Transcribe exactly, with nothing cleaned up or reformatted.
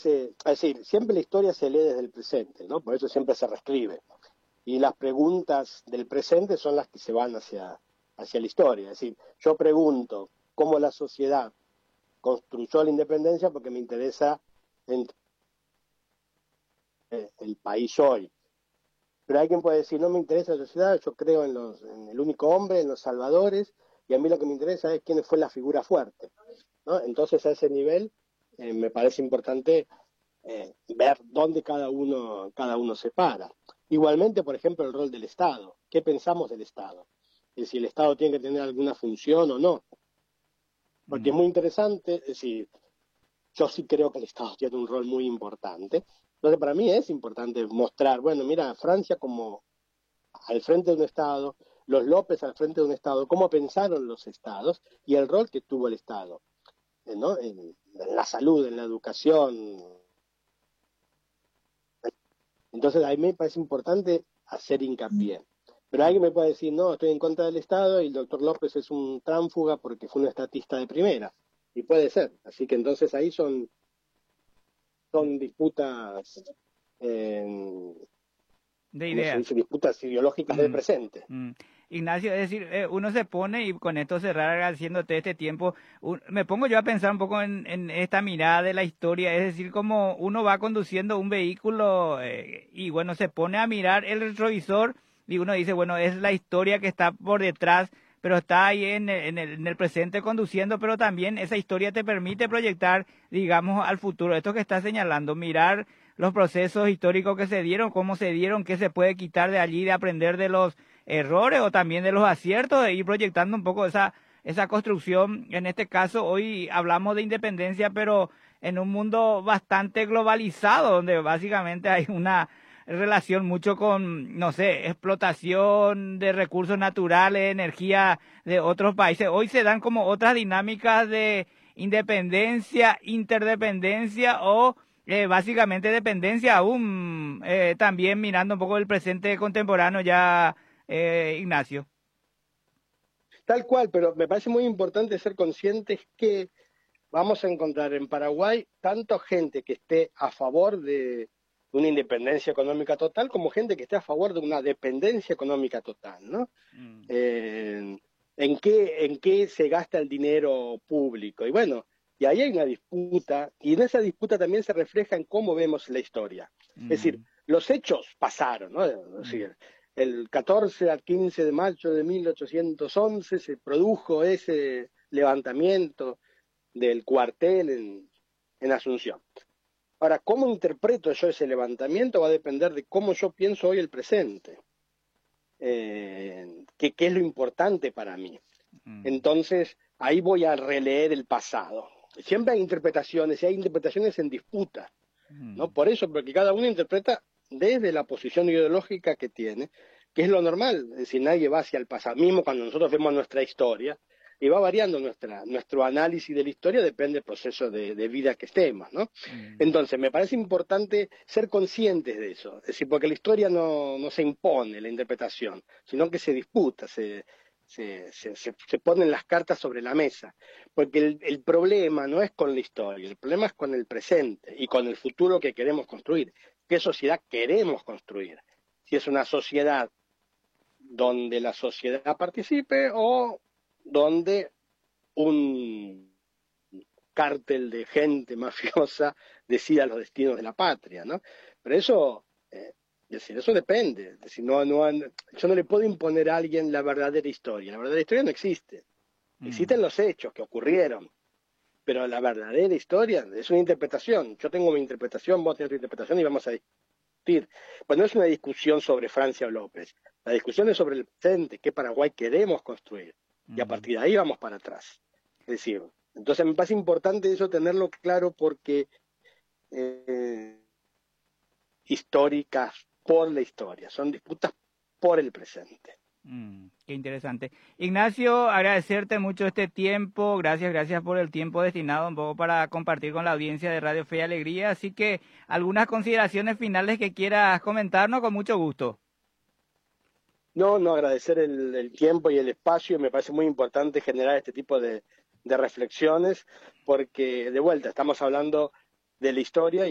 parece, es decir, siempre la historia se lee desde el presente, ¿no? Por eso siempre se reescribe. Y las preguntas del presente son las que se van hacia, hacia la historia. Es decir, yo pregunto cómo la sociedad construyó la independencia porque me interesa en el país hoy. Pero hay quien puede decir, no me interesa la sociedad, yo creo en, los, en el único hombre, en los salvadores, y a mí lo que me interesa es quién fue la figura fuerte, ¿no? Entonces, a ese nivel, eh, me parece importante eh, ver dónde cada uno, cada uno se para. Igualmente, por ejemplo, el rol del Estado. ¿Qué pensamos del Estado? Y si el Estado tiene que tener alguna función o no. Porque mm. es muy interesante, es decir, yo sí creo que el Estado tiene un rol muy importante. Entonces, para mí es importante mostrar, bueno, mira, Francia como al frente de un Estado, los López al frente de un Estado, cómo pensaron los Estados y el rol que tuvo el Estado, ¿no? En, en la salud, en la educación. Entonces, a mí me parece importante hacer hincapié. Pero alguien me puede decir, no, estoy en contra del Estado y el doctor López es un tránfuga porque fue un estatista de primera. Y puede ser. Así que entonces ahí son, son disputas... Eh, de ideas. Dice, disputas ideológicas mm. del presente. Mm. Ignacio, es decir, eh, uno se pone, y con esto cerrar haciéndote este tiempo, un, me pongo yo a pensar un poco en, en esta mirada de la historia, es decir, como uno va conduciendo un vehículo eh, y bueno, se pone a mirar el retrovisor y uno dice, bueno, es la historia que está por detrás, pero está ahí en el, en el, en el presente conduciendo, pero también esa historia te permite proyectar, digamos, al futuro. Esto que estás señalando, mirar los procesos históricos que se dieron, cómo se dieron, qué se puede quitar de allí, de aprender de los errores o también de los aciertos, de ir proyectando un poco esa, esa construcción. En este caso, hoy hablamos de independencia, pero en un mundo bastante globalizado, donde básicamente hay una relación mucho con, no sé, explotación de recursos naturales, energía de otros países. Hoy se dan como otras dinámicas de independencia, interdependencia o eh, básicamente dependencia aún, eh, también mirando un poco el presente contemporáneo ya, eh, Ignacio. Tal cual, pero me parece muy importante ser conscientes que vamos a encontrar en Paraguay tanto gente que esté a favor de una independencia económica total como gente que esté a favor de una dependencia económica total, ¿no? Mm. Eh, ¿en qué, en qué se gasta el dinero público? Y bueno, y ahí hay una disputa, y en esa disputa también se refleja en cómo vemos la historia. Mm. Es decir, los hechos pasaron, ¿no? Es decir, el catorce al quince de mayo de mil ochocientos once se produjo ese levantamiento del cuartel en, en Asunción. Ahora, ¿cómo interpreto yo ese levantamiento? Va a depender de cómo yo pienso hoy el presente. Eh, ¿qué, ¿Qué es lo importante para mí? Mm. Entonces, ahí voy a releer el pasado. Siempre hay interpretaciones, y hay interpretaciones en disputa, mm. ¿no? Por eso, porque cada uno interpreta desde la posición ideológica que tiene, que es lo normal. Es decir, nadie va hacia el pasado. Mismo cuando nosotros vemos nuestra historia, y va variando nuestra, nuestro análisis de la historia, depende del proceso de, de vida que estemos, ¿no? Mm. Entonces, me parece importante ser conscientes de eso, es decir, porque la historia no, no se impone, la interpretación, sino que se disputa, se, se, se, se, se ponen las cartas sobre la mesa, porque el, el problema no es con la historia, el problema es con el presente y con el futuro que queremos construir. ¿Qué sociedad queremos construir? Si es una sociedad donde la sociedad participe o donde un cártel de gente mafiosa decida los destinos de la patria, ¿no? Pero eso, eh, es decir, eso depende. Es decir, no, no, yo no le puedo imponer a alguien la verdadera historia. La verdadera historia no existe. Mm. Existen los hechos que ocurrieron, pero la verdadera historia es una interpretación. Yo tengo mi interpretación, vos tenés tu interpretación y vamos a discutir. Pues no es una discusión sobre Francia o López. La discusión es sobre el presente, qué Paraguay queremos construir. Y a partir de ahí vamos para atrás. Es decir, entonces me parece importante eso tenerlo claro porque eh, históricas por la historia, son disputas por el presente. Mm, qué interesante. Ignacio, agradecerte mucho este tiempo, gracias, gracias por el tiempo destinado un poco para compartir con la audiencia de Radio Fe y Alegría, así que algunas consideraciones finales que quieras comentarnos, con mucho gusto. No, no, agradecer el, el tiempo y el espacio. Me parece muy importante generar este tipo de, de reflexiones porque, de vuelta, estamos hablando de la historia